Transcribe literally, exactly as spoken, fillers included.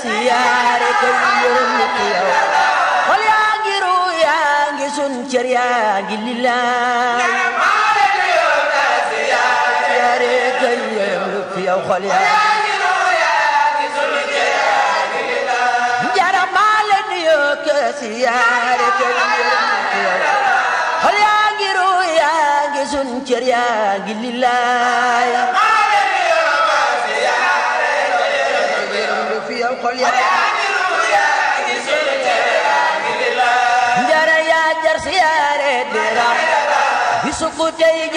siyaare kay yërëm fi yow xol yaa ngi ru yaa ngi sun cër yaa ngi lillaay siyaare kay yërëm fi yow xol yaa siyaare kay yërëm fi yow xol yaa ngi ru yaa ngi sun cër yaa ngi lillaay siyaare kay yërëm fi yow xol yaa ngi ru yaa ngi sun cër yaa ngi lillaay njara yaa jar siyaare dera bisu ku tey